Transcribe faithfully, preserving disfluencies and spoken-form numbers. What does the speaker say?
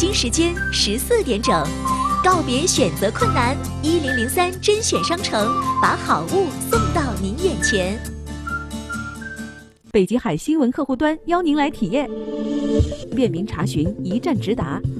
京时间十四点整，告别选择困难，一零零三甄选商城把好物送到您眼前。 北极海新闻客户端邀您来体验，便民查询，一站直达。